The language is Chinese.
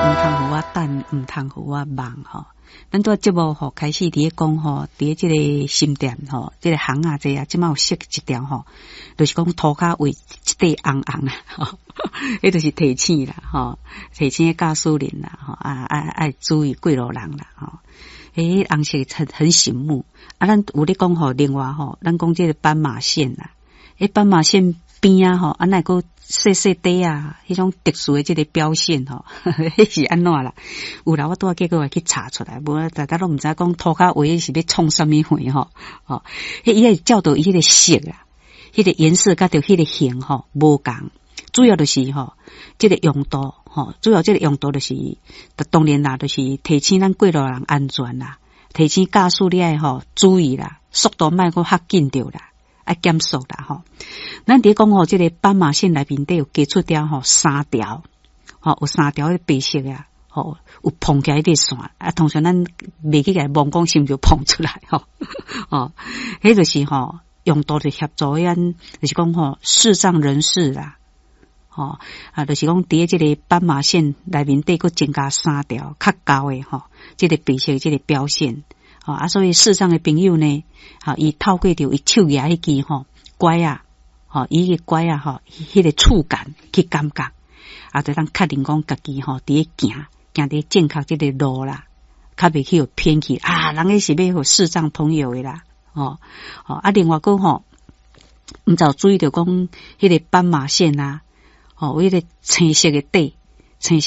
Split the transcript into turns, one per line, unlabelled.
通互我等，唔通互我忙吼。咱拄节目吼开始伫咧讲吼，伫咧即个新店吼，即个行啊这啊，即马有设一条吼，就是讲涂骹为一块红红啦，吼，迄就是提醒啦，吼，提醒驾驶人啦，吼，爱注意过路人啦，吼，红色很醒目。啊，咱有咧讲吼，另外吼，咱讲即个斑马线啦，斑马线边啊吼，啊那个细细底啊，迄种特殊的即个标线吼，迄是安怎啦？有啦，我拄仔结果去查出来，无大家都毋知讲涂骹位是要创啥物货吼，吼，伊个照到伊迄个色啊，迄个颜色甲着迄个形吼无共，主要就是吼，即个用途吼，主要即个用途就是，当然啦，就是提醒咱过路人安全啦，提醒驾驶你爱吼注意啦，速度莫阁较紧着啦。啊，减速啦吼！咱伫讲吼，即个斑马线内面底有加出条吼3条，吼有3条的白色啊，吼有碰起来啲线啊。通常咱袂去甲望讲是毋就碰出来吼，哦，迄就是吼用途就协助咱，就是讲吼视障人士啦，吼啊，就是讲伫即个斑马线内面底佫增加3条较高的吼，即个白色即个标线。啊，所以视障的朋友呢，伊透过着伊手举迄支吼拐啊，伊个拐啊迄个触感去感觉，就当确定讲家己伫咧行伫正确即个路啦，较袂去有偏去啊，人个是要互视障朋友的啦，另外个毋知有注意到讲迄个斑马线啊，迄个青色的底